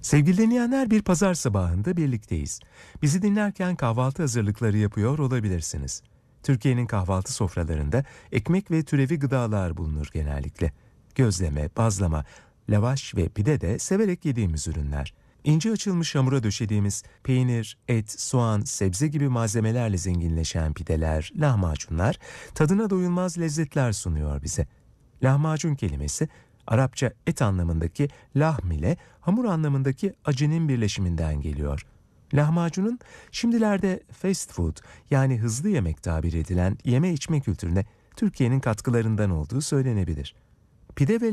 Sevgili dinleyenler, bir pazar sabahında birlikteyiz. Bizi dinlerken kahvaltı hazırlıkları yapıyor olabilirsiniz. Türkiye'nin kahvaltı sofralarında ekmek ve türevi gıdalar bulunur genellikle. Gözleme, bazlama, lavaş ve pide de severek yediğimiz ürünler. İnce açılmış hamura döşediğimiz peynir, et, soğan, sebze gibi malzemelerle zenginleşen pideler, lahmacunlar tadına doyulmaz lezzetler sunuyor bize. Lahmacun kelimesi Arapça et anlamındaki lahm ile hamur anlamındaki acının birleşiminden geliyor. Lahmacunun şimdilerde fast food, yani hızlı yemek tabir edilen yeme içme kültürüne Türkiye'nin katkılarından olduğu söylenebilir. Pide ve